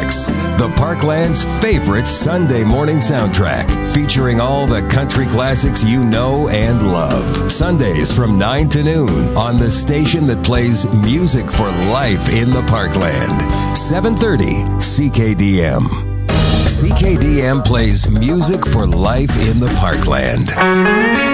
Classics, the Parkland's favorite Sunday morning soundtrack, featuring all the country classics you know and love. Sundays from 9 to noon on the station that plays music for life in the Parkland. 730 CKDM. CKDM plays music for life in the Parkland.